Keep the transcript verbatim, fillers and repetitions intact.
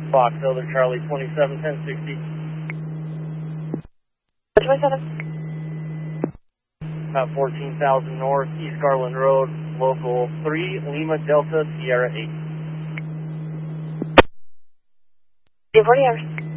Fox Elder Charlie twenty-seven ten sixty. twenty-seven. About fourteen thousand north, East Garland Road, local three, Lima Delta Sierra eight. forty hours.